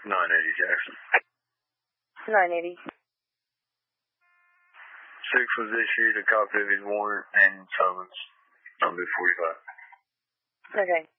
980 Jackson. 980. 6 was issued a copy of his warrant and summons on 45. Okay.